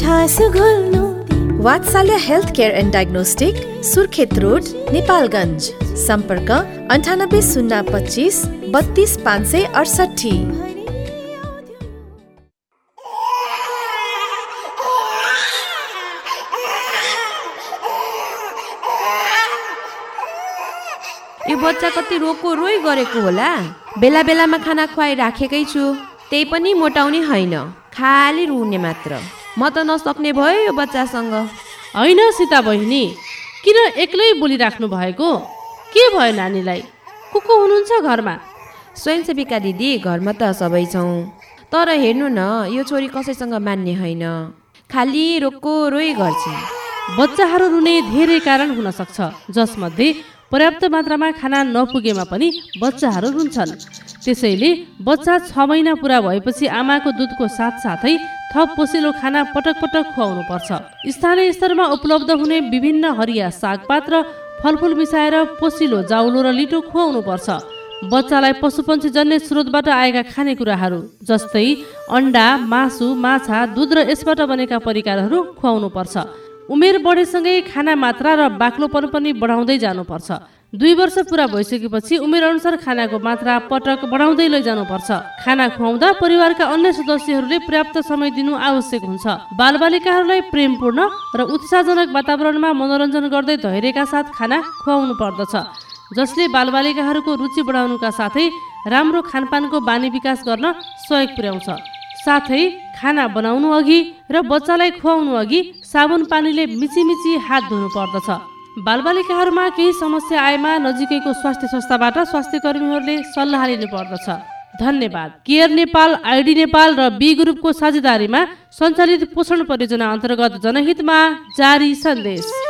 गुनासो घोल्नु वात्सल्य health care and diagnostic, Surkhet road, Nepalgunj. सम्पर्क 980253 32568। यो बच्चा कति रोको रोइ गरेको होला। बेला बेलामा खाना खुवाइ राखेकै छु, त्यही पनि मोटाउने होइन, खाली रुने मात्र। म त नसक्ने भयो यो बच्चासँग। होइन सीता बहिनी, किन एक्लै बोलिराख्नु भएको? के भयो नानीलाई? को हुनुहुन्छ घरमा? स्वयंसेविका दिदी, घरमा त सबै छौँ, तर हेर्नु न, यो छोरी कसैसँग मान्ने होइन, खाली रोको रोइ गर्छ। बच्चाहरू रुने धेरै कारण हुन सक्छ, जसमध्ये पर्याप्त मात्रामा खाना नपुगेमा पनि बच्चाहरू रुन्छन्। त्यसैले बच्चा 6 महिना पुरा भएपछि आमाको दुधको साथसाथै थप पोसिलो खाना पटक पटक खुवाउनु पर्छ। स्थानीय स्तरमा उपलब्ध हुने विभिन्न हरिया सागपात र फलफुल मिसाएर पोसिलो जाउलो र लिटो खुवाउनु पर्छ। बच्चालाई पशुपन्छी जन्य स्रोतबाट आएका खानेकुराहरू जस्तै अन्डा, मासु, माछा, दुध र यसबाट बनेका परिकारहरू खुवाउनु पर्छ। उमेर बढेसँगै खाना मात्रा र बाक्लोपन पनि बढाउँदै जानुपर्छ। 2 वर्ष पुरा भइसकेपछि उमेर अनुसार खानाको मात्रा पटक बढाउँदै लैजानुपर्छ। खाना खुवाउँदा परिवारका अन्य सदस्यहरूले पर्याप्त समय दिनु आवश्यक हुन्छ। बालबालिकाहरूलाई प्रेमपूर्ण र उत्साहजनक वातावरणमा मनोरञ्जन गर्दै धैर्यका साथ खाना खुवाउनु पर्दछ, जसले बालबालिकाहरूको रुचि बढाउनुका साथै राम्रो खानपानको बानी विकास गर्न सहयोग पुर्याउँछ। साथै खाना बनाउनु अघि र बच्चालाई खुवाउनु अघि साबुन पानीले मिची हात धुनु पर्दछ। बालबालिकाहरूमा केही समस्या आएमा नजिकैको स्वास्थ्य संस्थाबाट स्वास्थ्य कर्मीहरूले सल्लाह लिनु पर्दछ। धन्यवाद। केयर नेपाल, आइडी नेपाल र बी ग्रुपको साझेदारीमा सञ्चालित पोषण परियोजना अन्तर्गत जनहितमा जारी सन्देश।